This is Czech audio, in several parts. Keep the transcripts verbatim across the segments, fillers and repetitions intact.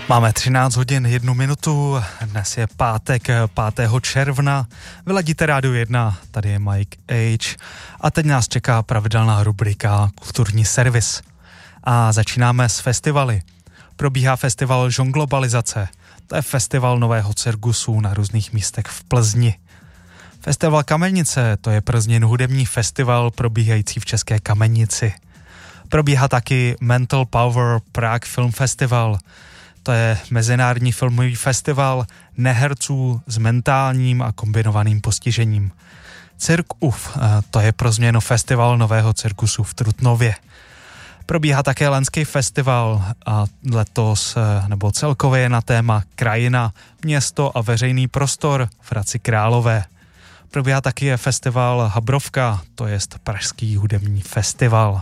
Máme třináct hodin jednu minutu, dnes je pátek pátého června, vyladíte Rádio jedna, tady je Mike H a teď nás čeká pravidelná rubrika Kulturní servis. A začínáme s festivaly. Probíhá festival Žonglobalizace, to je festival nového cirkusu na různých místech v Plzni. Festival Kamenice, to je Plznin hudební festival probíhající v České Kamenici. Probíhá taky Mental Power Prague Film Festival, to je mezinárodní filmový festival neherců s mentálním a kombinovaným postižením. Cirk U F, to je pro změnu festival nového cirkusu v Trutnově. Probíhá také Lenský festival a letos, nebo celkově na téma krajina, město a veřejný prostor v Hradci Králové. Probíhá taky festival Habrovka, to je Pražský hudební festival.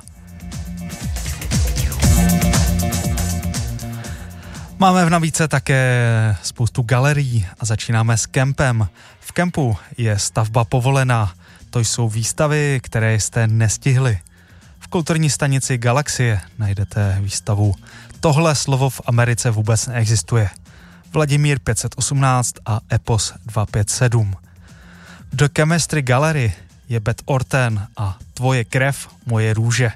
Máme v nabídce také spoustu galerií a začínáme s kempem. V kempu je stavba povolená, to jsou výstavy, které jste nestihli. V kulturní stanici Galaxie najdete výstavu Tohle slovo v Americe vůbec neexistuje. Vladimír pět set osmnáct a Epos dvě pět sedm. V The Chemistry Gallery je Beth Orton a Tvoje krev, moje růže.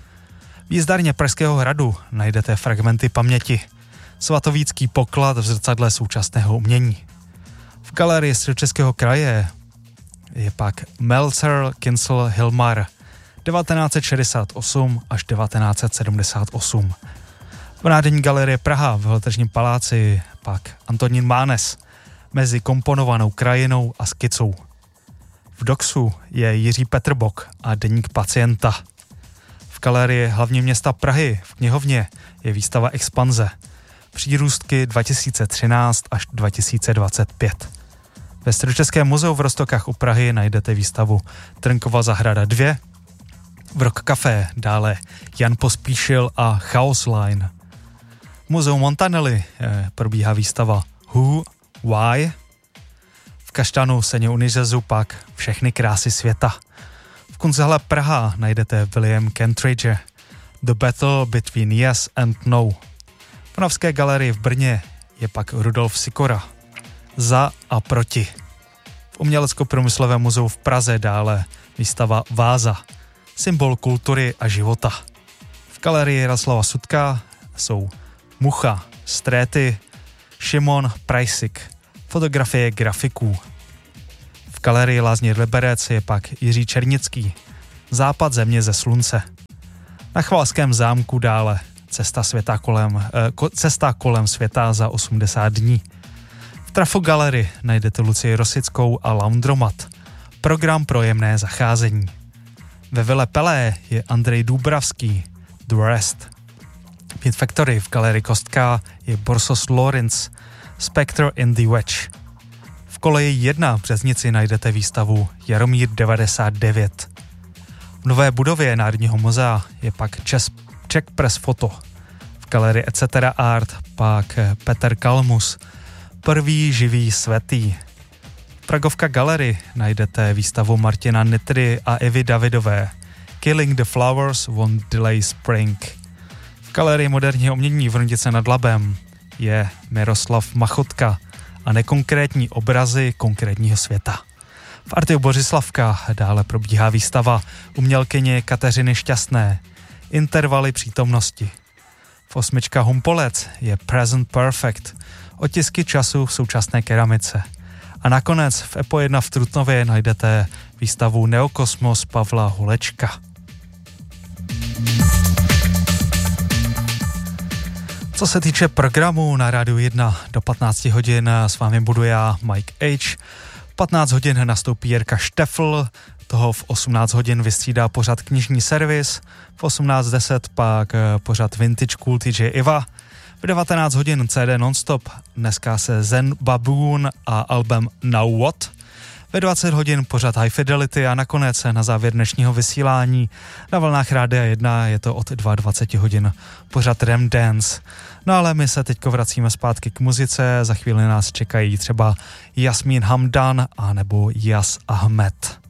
V jízdárně Pražského hradu najdete fragmenty paměti. Svatovícký poklad v zrcadle současného umění. V galerii Středočeského kraje je pak Meltzer Kinsel Hilmar devatenáct set šedesát osm až devatenáct set sedmdesát osm. V Národní galerii Praha v Veletržním paláci pak Antonín Mánes mezi komponovanou krajinou a skicou. V Doxu je Jiří Petrbock a Deník pacienta. V galerii hlavního města Prahy v knihovně je výstava Expanze. Přírůstky dva tisíce třináct až dva tisíce dvacet pět. Ve Středočeském muzeu v Roztokách u Prahy najdete výstavu Trnkova zahrada dva, v Rock Café dále Jan Pospíšil a Chaos Line. V muzeu Montanelli eh, probíhá výstava Who, Why. V Kaštanu Seně Uniřezu pak Všechny krásy světa. V Kunsthalle Praha najdete William Kentridge, The Battle Between Yes and No. V Panavské galerii v Brně je pak Rudolf Sikora Za a proti. V Umělecko-průmyslovém muzeu v Praze dále výstava Váza, symbol kultury a života. V galerii Jaroslava Sudka jsou Mucha, Stréty, Šimon Prajsik, fotografie grafiků. V galerii Lázně Liberec je pak Jiří Černický, Západ země ze slunce. Na Chvalském zámku dále Cesta, světa kolem, eh, cesta kolem světa za osmdesát dní. V Trafo Gallery najdete Lucii Rosickou a Laundromat, program pro jemné zacházení. Ve Vile Pelé je Andrej Dubravský, The Rest. V Factory v galerii Kostka je Borsos Lorenz, Spectre in the Wedge. V koleji jedna v Březnici najdete výstavu Jaromír devadesát devět. V nové budově Národního muzea je pak Čes Czech Press Photo. V galerii et cetera Art pak Petr Kalmus, Prvý živý světý. V Pragovka Gallery najdete výstavu Martina Nitry a Evy Davidové Killing the Flowers Won't Delay Spring. V galerii moderního umění v Rundice nad Labem je Miroslav Machotka a nekonkrétní obrazy konkrétního světa. V Artiu Bořislavka dále probíhá výstava umělkyně Kateřiny Šťastné Intervaly přítomnosti. V osmička Humpolec je Present Perfect, otisky času v současné keramice. A nakonec v Epo jedna v Trutnově najdete výstavu Neokosmos Pavla Holečka. Co se týče programu na Rádiu jedna do patnácti hodin, s vámi budu já, Mike H. V patnáct hodin nastoupí Jirka Štefl, toho v osmnáct hodin vystřídá pořad Knižní servis, v osmnáct deset pak pořad Vintage Cool T J Iva, v devatenáct hodin C D Nonstop, dneska se Zen Baboon a album Now What, ve dvacet hodin pořad High Fidelity a nakonec na závěr dnešního vysílání na vlnách Rádia jedna je to od dvacet dva hodin pořad Rem Dance. No ale my se teďko vracíme zpátky k muzice, za chvíli nás čekají třeba Jasmín Hamdan a nebo Jas Ahmed.